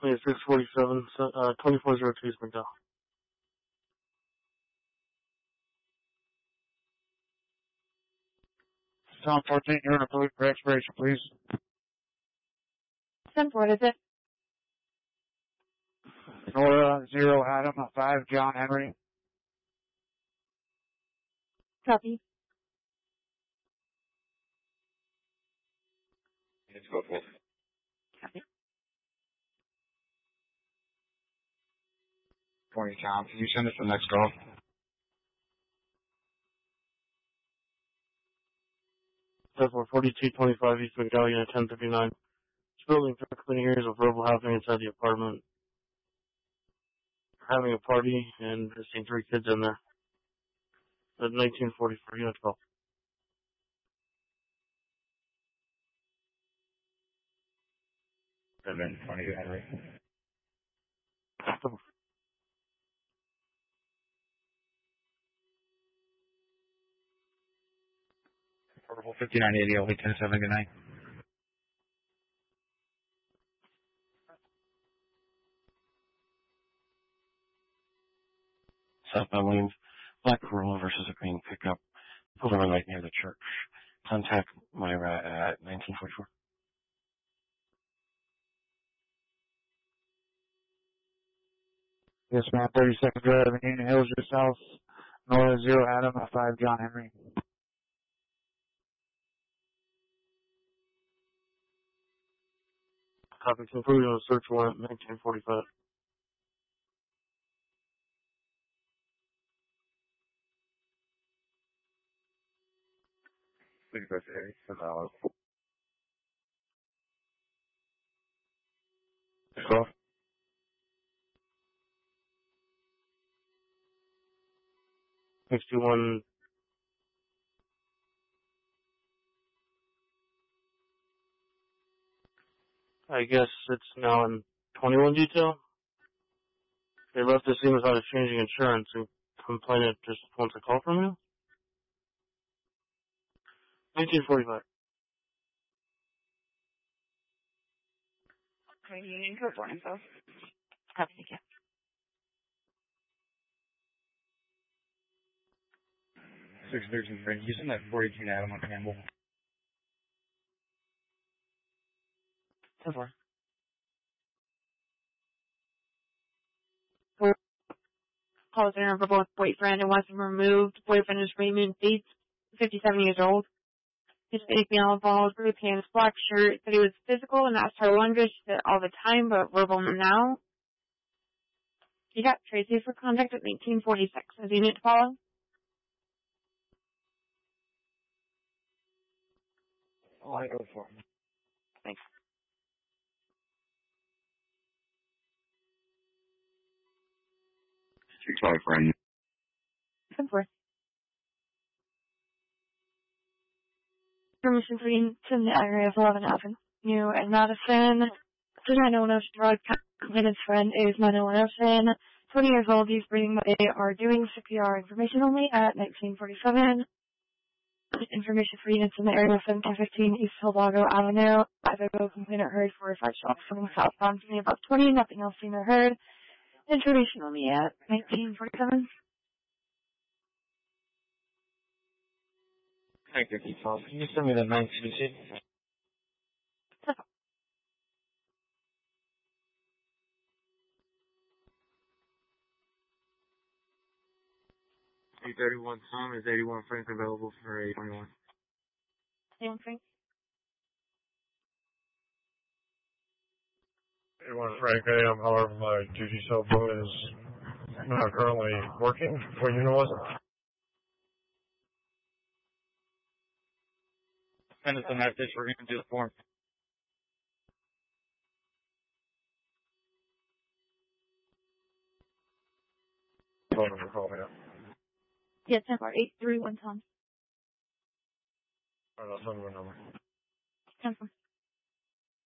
Yeah, 647, 2402 Springdale. Tom 14, you're in a police for expiration, please. 10-4, what is it? Nora 0 Adam 5 John Henry. Copy. Let's go for it. Copy. 20 Tom, can you send us the next call? That's 4225 East Medallion at 1059. This building for cleaning areas of verbal housing inside the apartment. Having a party and visiting 3 kids in there. At 1944, unit 12. 720 Henry. Purple 5980, only 107, good night. Southbound lanes, black Corolla versus a green pickup. Pulled over right near the church. Contact Myra at 1944. Yes, ma'am, 32nd Drive in Union Hills, your south. Nora 0 Adam 5 John Henry. Copy, concluding on a search warrant, 1945. Please go to Harry. $10. Call. 61. I guess it's now in 21 detail. They left the scene without exchanging insurance and complainant just wants a call from you. 1945. Okay, Union Code 4 info. Copy, thank you. 613 Henry. You send that 42 Adam on Campbell. 10-4. Calls in for both boyfriend and wants him removed. Boyfriend is Raymond Bates, 57 years old. His face being all balls, blue pants, black shirt. Said he was physical and asked her language all the time, but verbal now. He got Tracy for contact at 1946. Does he need to follow? Oh, I go for it. Thanks. 65 friend. 10-4. Permission for you to the area of 11 Avenue and Madison. Does not know if drug complainant's friend is Manuel Anderson, 20 years old. He's breathing, but they are doing CPR information only at 1947. Information for units in the area of 1715 East Hidalgo Avenue. Idaho complainant heard 4 or 5 shots coming southbound from the above 20. Nothing else seen or heard. Information only at 1947. Thank you, Tom. Can you send me the 9CC? 831 Tom, is 81 Frank available for 821? Anyone Frank? 81 Frank, I am, however, my duty cell phone is not currently working. What unit was it? Send us a message, we're going to do the form. Phone number, call me up. Yeah, 10-4, 831 Tom. Alright, I'll send you a number. 10-4.